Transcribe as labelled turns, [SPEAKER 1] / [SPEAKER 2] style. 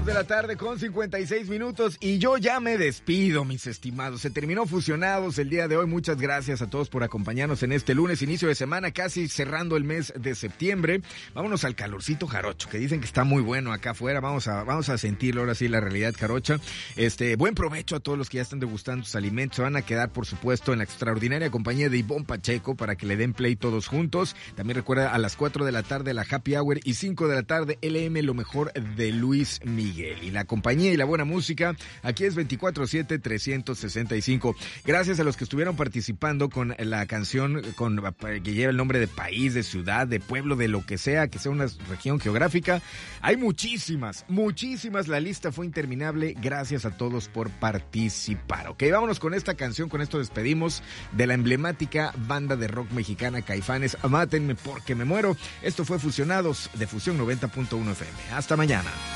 [SPEAKER 1] 2 de la tarde con 56 minutos y yo ya me despido, mis estimados. Se terminó Fusionados el día de hoy. Muchas gracias a todos por acompañarnos en este lunes, inicio de semana, casi cerrando el mes de septiembre. Vámonos al calorcito jarocho, que dicen que está muy bueno acá afuera. Vamos a sentirlo ahora sí, la realidad jarocha. Buen provecho a todos los que ya están degustando sus alimentos. Se van a quedar, por supuesto, en la extraordinaria compañía de Ivonne Pacheco para que le den play todos juntos. También recuerda, a las 4 de la tarde la Happy Hour y 5 de la tarde LM, lo mejor de Luis Miguel. Y la compañía y la buena música, aquí es 24/7, 365. Gracias a los que estuvieron participando con la canción que lleva el nombre de país, de ciudad, de pueblo, de lo que sea una región geográfica. Hay muchísimas. La lista fue interminable. Gracias a todos por participar. Ok, vámonos con esta canción. Con esto despedimos de la emblemática banda de rock mexicana Caifanes. Mátenme porque me muero. Esto fue Fusionados de Fusión 90.1 FM. Hasta mañana.